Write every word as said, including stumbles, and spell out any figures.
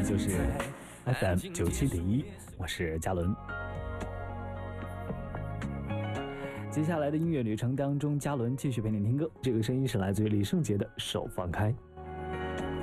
就是 F M 九七点一，我是嘉伦。接下来的音乐旅程当中，嘉伦继续陪你听歌。这个声音是来自于李圣杰的《手放开》。